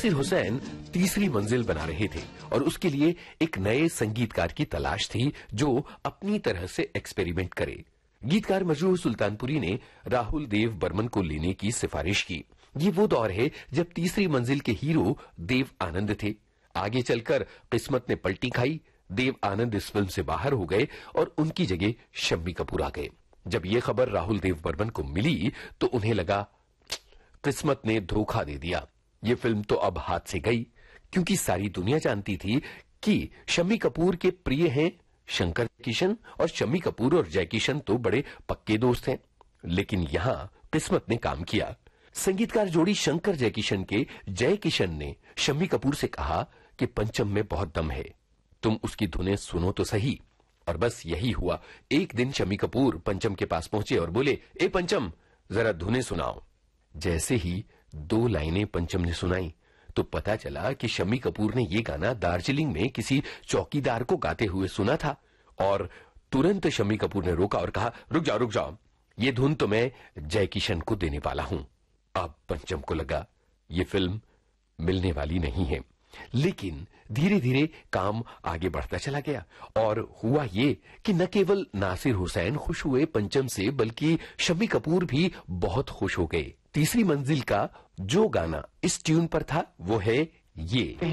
नासिर हुसैन तीसरी मंजिल बना रहे थे और उसके लिए एक नए संगीतकार की तलाश थी जो अपनी तरह से एक्सपेरिमेंट करे। गीतकार मजरूह सुल्तानपुरी ने राहुल देव बर्मन को लेने की सिफारिश की। ये वो दौर है जब तीसरी मंजिल के हीरो देव आनंद थे। आगे चलकर किस्मत ने पलटी खाई, देव आनंद इस फिल्म से बाहर हो गए और उनकी जगह शम्मी कपूर आ गए। जब ये खबर राहुल देव बर्मन को मिली तो उन्हें लगा किस्मत ने धोखा दे दिया, ये फिल्म तो अब हाथ से गई, क्योंकि सारी दुनिया जानती थी कि शम्मी कपूर के प्रिय हैं शंकर किशन और शम्मी कपूर और जय किशन तो बड़े पक्के दोस्त हैं। लेकिन यहां किस्मत ने काम किया। संगीतकार जोड़ी शंकर जय किशन के जय किशन ने शम्मी कपूर से कहा कि पंचम में बहुत दम है, तुम उसकी धुनें सुनो तो सही। और बस यही हुआ। एक दिन शम्मी कपूर पंचम के पास पहुंचे और बोले, ए पंचम, जरा धुनें सुनाओ। जैसे ही 2 लाइनें पंचम ने सुनाई तो पता चला कि शम्मी कपूर ने यह गाना दार्जिलिंग में किसी चौकीदार को गाते हुए सुना था। और तुरंत शम्मी कपूर ने रोका और कहा, रुक जाओ, ये धुन तो मैं जय किशन को देने वाला हूं। अब पंचम को लगा ये फिल्म मिलने वाली नहीं है। लेकिन धीरे धीरे काम आगे बढ़ता चला गया और हुआ ये कि न केवल नासिर हुसैन खुश हुए पंचम से, बल्कि शम्मी कपूर भी बहुत खुश हो गए। तीसरी मंजिल का जो गाना इस ट्यून पर था वो है ये।